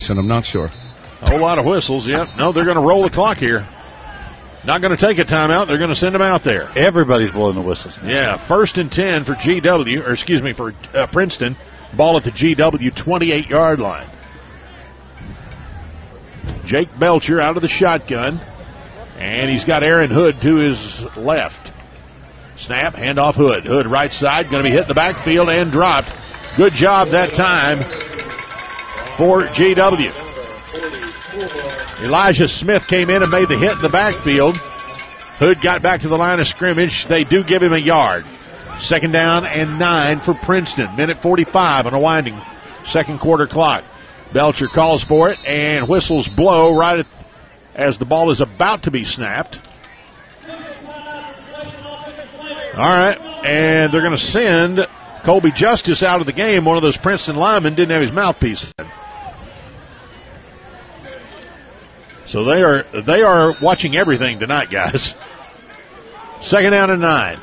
And I'm not sure. A whole lot of whistles, yeah. No, they're going to roll the clock here. Not going to take a timeout. They're going to send them out there. Everybody's blowing the whistles now. Yeah, 1st and 10 for for Princeton. Ball at the GW 28-yard line. Jake Belcher out of the shotgun. And he's got Aaron Hood to his left. Snap, handoff Hood. Hood right side, going to be hit in the backfield and dropped. Good job that time for GW. Elijah Smith came in and made the hit in the backfield. Hood got back to the line of scrimmage. They do give him a yard. 2nd down and 9 for Princeton. Minute 45 on a winding second quarter clock. Belcher calls for it, and whistles blow right as the ball is about to be snapped. All right, and they're going to send Colby Justice out of the game. One of those Princeton linemen didn't have his mouthpiece in. So they are watching everything tonight, guys. 2nd down and 9.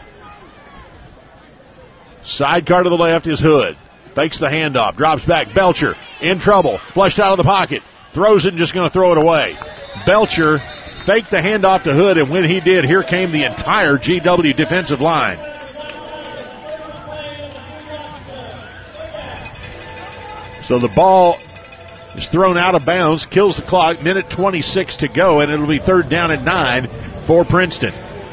Sidecar to the left is Hood. Fakes the handoff. Drops back. Belcher in trouble. Flushed out of the pocket. Throws it and just going to throw it away. Belcher faked the handoff to Hood, and when he did, here came the entire GW defensive line. So the ball is thrown out of bounds, kills the clock, minute 26 to go, and it'll be 3rd down and 9 for Princeton.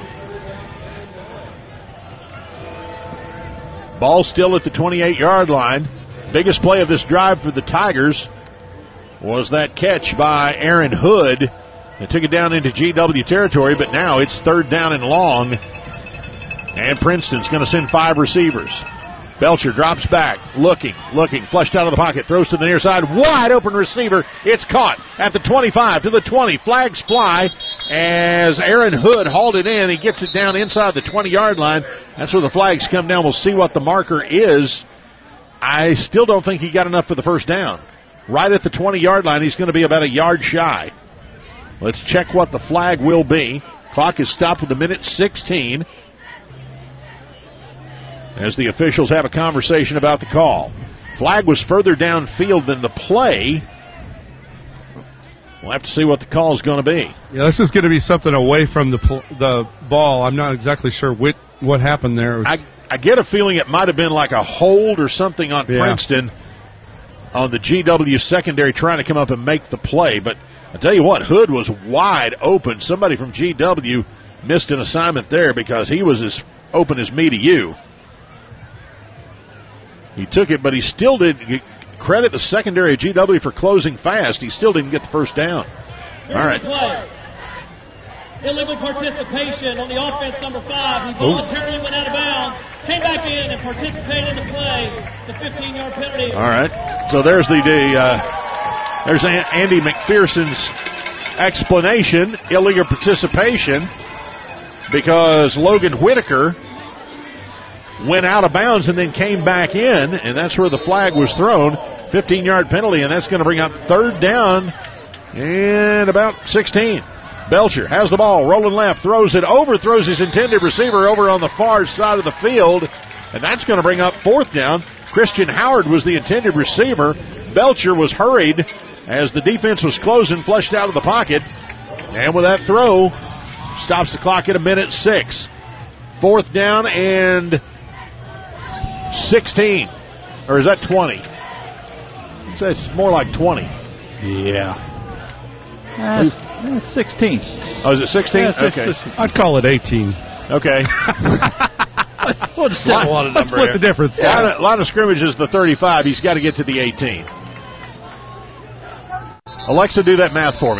Ball still at the 28-yard line. Biggest play of this drive for the Tigers was that catch by Aaron Hood that took it down into GW territory, but now it's 3rd down and long, and Princeton's going to send 5 receivers. Belcher drops back, looking, flushed out of the pocket, throws to the near side, wide open receiver. It's caught at the 25 to the 20. Flags fly as Aaron Hood hauled it in. He gets it down inside the 20-yard line. That's where the flags come down. We'll see what the marker is. I still don't think he got enough for the first down. Right at the 20-yard line, he's going to be about a yard shy. Let's check what the flag will be. Clock is stopped with a minute 16. As the officials have a conversation about the call. Flag was further downfield than the play. We'll have to see what the call is going to be. Yeah, this is going to be something away from the ball. I'm not exactly sure what happened there. I get a feeling it might have been like a hold or something on Princeton on the GW secondary trying to come up and make the play. But I tell you what, Hood was wide open. Somebody from GW missed an assignment there because he was as open as me to you. He took it, but he still didn't credit the secondary of GW for closing fast. He still didn't get the first down. All right. Illegal participation on the offense, number 5. He voluntarily went out of bounds, came back in and participated in the play. It's a 15-yard penalty. All right. So there's there's Andy McPherson's explanation, illegal participation, because Logan Whitaker went out of bounds and then came back in, and that's where the flag was thrown. 15-yard penalty, and that's going to bring up 3rd down and about 16. Belcher has the ball, rolling left, throws it, overthrows his intended receiver over on the far side of the field, and that's going to bring up 4th down. Christian Howard was the intended receiver. Belcher was hurried as the defense was closing, flushed out of the pocket, and with that throw, stops the clock at a minute 6. 4th down and 16. Or is that 20? It's more like 20. Yeah. 16. Oh, is it 16? Yeah, okay. I'd call it 18. Okay. We'll just settle on a Let's number split the difference. A lot of scrimmages, the 35. He's got to get to the 18. Alexa, do that math for me.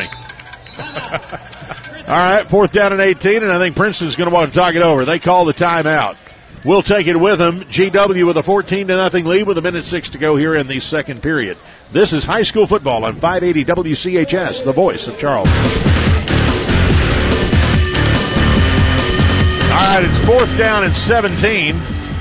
All right, 4th down and 18, and I think Princeton's going to want to talk it over. They call the timeout. We'll take it with them. GW with a 14-0 lead with a minute 6 to go here in the second period. This is high school football on 580 WCHS, the voice of Charleston. All right, it's 4th down and 17.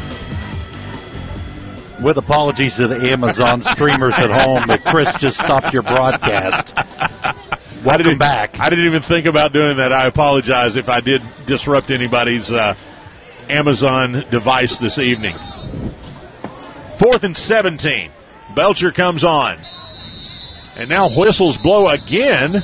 With apologies to the Amazon streamers at home that Chris just stopped your broadcast. Welcome back. I didn't even think about doing that. I apologize if I did disrupt anybody's Amazon device this evening. 4th and 17. Belcher comes on. And now whistles blow again.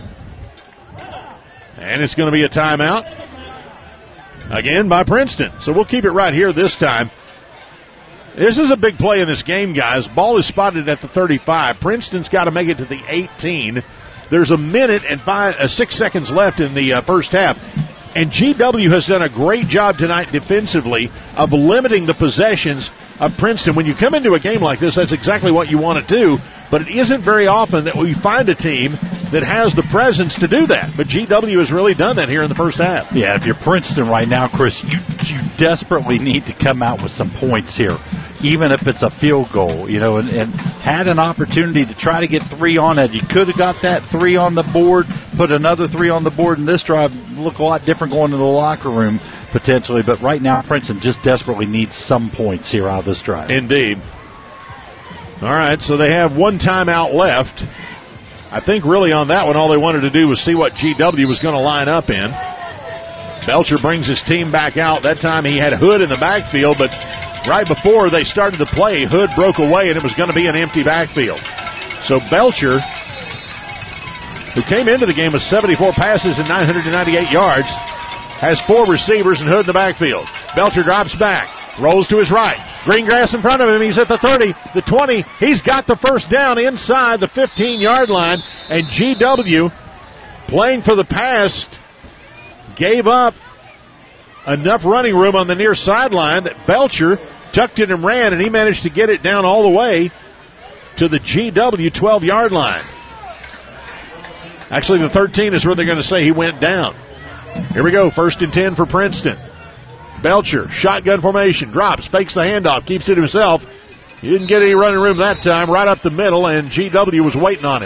And it's going to be a timeout. Again by Princeton. So we'll keep it right here this time. This is a big play in this game, guys. Ball is spotted at the 35. Princeton's got to make it to the 18. There's a minute and 6 seconds left in the first half. And GW has done a great job tonight defensively of limiting the possessions of Princeton. When you come into a game like this, that's exactly what you want to do. But it isn't very often that we find a team that has the presence to do that. But GW has really done that here in the first half. Yeah, if you're Princeton right now, Chris, you desperately need to come out with some points here, even if it's a field goal, and had an opportunity to try to get 3 on it. You could have got that 3 on the board, put another 3 on the board, and this drive look a lot different going to the locker room potentially. But right now, Princeton just desperately needs some points here out of this drive. Indeed. All right, so they have 1 timeout left. I think really on that one, all they wanted to do was see what GW was going to line up in. Belcher brings his team back out. That time he had Hood in the backfield, but right before they started to play, Hood broke away, and it was going to be an empty backfield. So Belcher, who came into the game with 74 passes and 998 yards, has 4 receivers and Hood in the backfield. Belcher drops back, rolls to his right. Greengrass in front of him. He's at the 30, the 20. He's got the first down inside the 15-yard line. And GW, playing for the pass, gave up enough running room on the near sideline that Belcher tucked it and ran, and he managed to get it down all the way to the GW 12-yard line. Actually, the 13 is where they're going to say he went down. Here we go, 1st and 10 for Princeton. Belcher, shotgun formation, drops, fakes the handoff, keeps it himself. He didn't get any running room that time, right up the middle, and GW was waiting on him.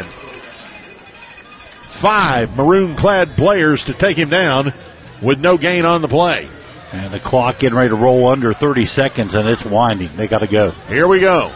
5 maroon-clad players to take him down with no gain on the play. And the clock getting ready to roll under 30 seconds, and it's winding. They got to go. Here we go.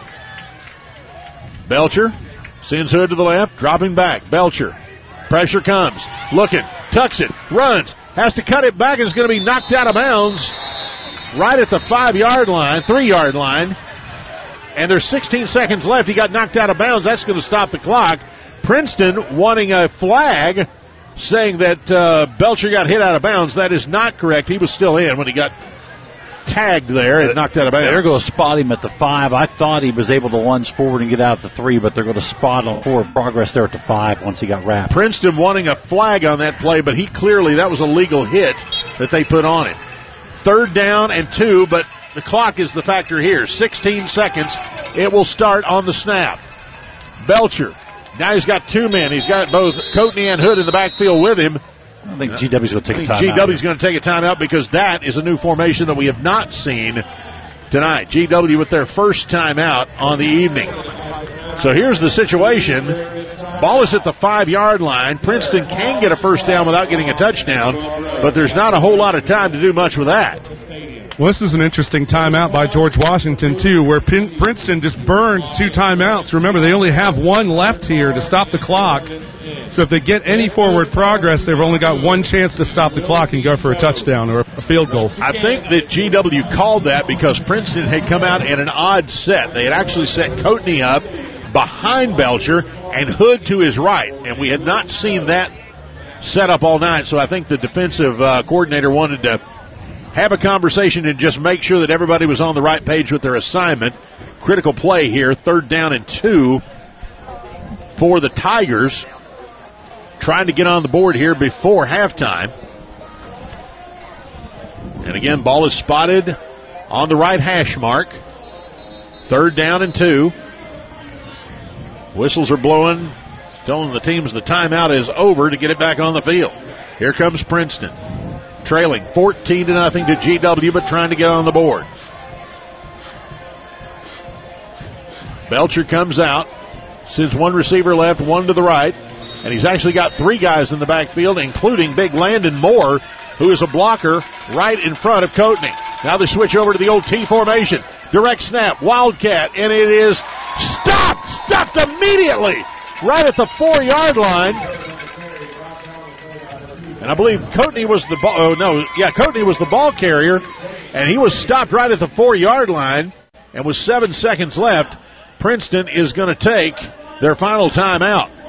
Belcher sends Hood to the left, dropping back. Belcher, pressure comes, looking, tucks it, runs, has to cut it back, and is going to be knocked out of bounds right at the 5-yard line, 3-yard line. And there's 16 seconds left. He got knocked out of bounds. That's going to stop the clock. Princeton wanting a flag, saying that Belcher got hit out of bounds. That is not correct. He was still in when he got tagged there and knocked out of bounds. They're going to spot him at the 5. I thought he was able to lunge forward and get out at the 3, but they're going to spot him forward progress there at the 5 once he got wrapped. Princeton wanting a flag on that play, but that was a legal hit that they put on it. 3rd down and 2, but the clock is the factor here. 16 seconds. It will start on the snap. Belcher. Now he's got 2 men. He's got both Coatney and Hood in the backfield with him. I think GW's going to take a timeout. GW's going to take a timeout because that is a new formation that we have not seen tonight. GW with their first timeout on the evening. So here's the situation. Ball is at the 5-yard line. Princeton can get a first down without getting a touchdown, but there's not a whole lot of time to do much with that. Well, this is an interesting timeout by George Washington, too, where Princeton just burned 2 timeouts. Remember, they only have 1 left here to stop the clock. So if they get any forward progress, they've only got 1 chance to stop the clock and go for a touchdown or a field goal. I think that GW called that because Princeton had come out in an odd set. They had actually set Coatney up behind Belcher and Hood to his right, and we had not seen that set up all night. So I think the defensive coordinator wanted to have a conversation and just make sure that everybody was on the right page with their assignment. Critical play here, 3rd down and 2 for the Tigers, trying to get on the board here before halftime. And again, ball is spotted on the right hash mark. 3rd down and 2. Whistles are blowing, telling the teams the timeout is over to get it back on the field. Here comes Princeton, trailing 14-0 to GW, but trying to get on the board. Belcher comes out, sends 1 receiver left, 1 to the right, and he's actually got 3 guys in the backfield, including big Landon Moore, who is a blocker right in front of Coatney. Now they switch over to the old T formation. Direct snap, Wildcat, and it is stuffed immediately right at the 4-yard line. And I believe Coatney was the ball. Coatney was the ball carrier, and he was stopped right at the 4-yard line. And with 7 seconds left, Princeton is going to take their final timeout.